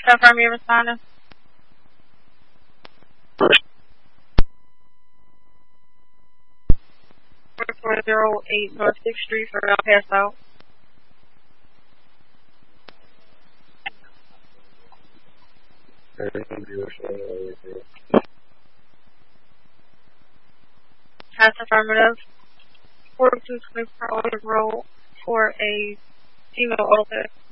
Confirm you're responding. 4408 North 6th Street for El Paso. Pass affirmative. 4224 Otis Road for a female officer.